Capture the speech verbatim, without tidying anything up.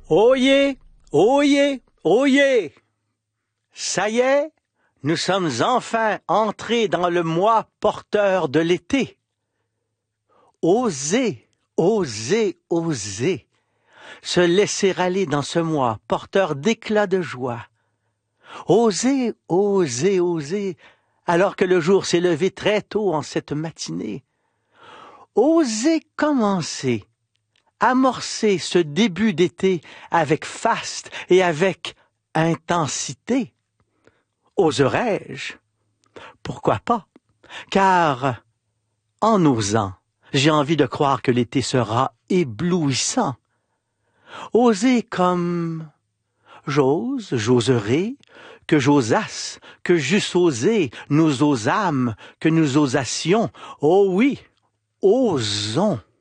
Oyez, oyez, oyez! Ça y est, nous sommes enfin entrés dans le mois porteur de l'été. Osez, osez, osez se laisser aller dans ce mois porteur d'éclat de joie. Osez, osez, osez, alors que le jour s'est levé très tôt en cette matinée. Osez commencer, amorcer ce début d'été avec faste et avec intensité. Oserais-je? Pourquoi pas? Car, en osant, j'ai envie de croire que l'été sera éblouissant. Osez comme j'ose, j'oserai, que j'osasse, que j'eusse osé, nous osâmes, que nous osassions. Oh oui, osons.